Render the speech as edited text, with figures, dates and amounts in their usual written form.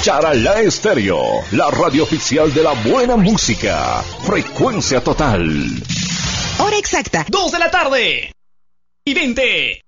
Charalá Estéreo, la radio oficial de la buena música. Frecuencia total. Hora exacta, 2 de la tarde y 20